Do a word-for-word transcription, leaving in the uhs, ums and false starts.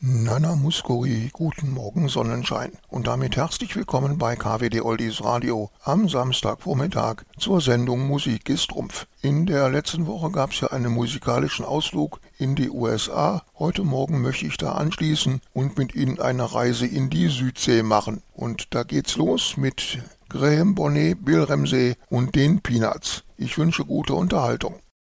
Nana Mouskouri, guten Morgen Sonnenschein und damit herzlich willkommen bei K W D Oldies Radio am Samstagvormittag zur Sendung Musik ist Trumpf. In der letzten Woche gab es ja einen musikalischen Ausflug in die U S A. Heute Morgen möchte ich da anschließen und mit Ihnen eine Reise in die Südsee machen. Und da geht's los mit Graham Bonnet, Bill Ramsey und den Peanuts. Ich wünsche gute Unterhaltung.